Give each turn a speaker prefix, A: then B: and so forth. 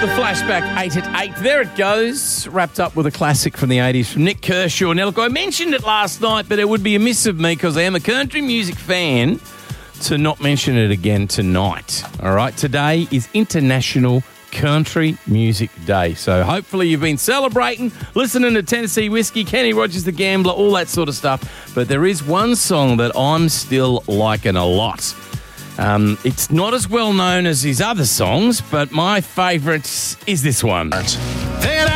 A: The Flashback 8 at 8. There it goes. Wrapped up with a classic from the 80s from Nick Kershaw. Now, look, I mentioned it last night, but it would be amiss of me because I am a country music fan to not mention it again tonight. All right, today is International Country Music Day. So hopefully you've been celebrating, listening to Tennessee Whiskey, Kenny Rogers the Gambler, all that sort of stuff. But there is one song that I'm still liking a lot. It's not as well known as his other songs, but my favourite is this one.